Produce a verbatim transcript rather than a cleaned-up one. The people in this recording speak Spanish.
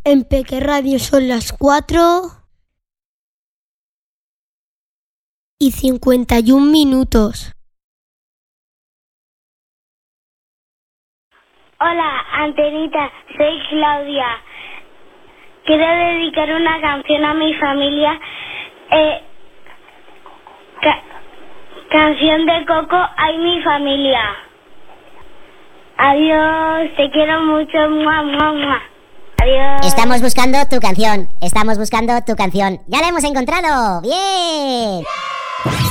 En Peque Radio son las cuatro y cincuenta y un minutos. Hola, Antenita, soy Claudia. Quiero dedicar una canción a mi familia. Eh, ca- canción de Coco, ay mi familia. Adiós, te quiero mucho. Mua, mua, mua. Adiós. Estamos buscando tu canción. Estamos buscando tu canción. ¡Ya la hemos encontrado! ¡Bien!